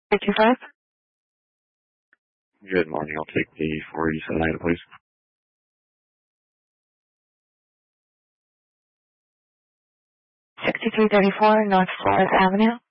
55? Good morning. I'll take the 487 item, please. 6334 North Flores Avenue.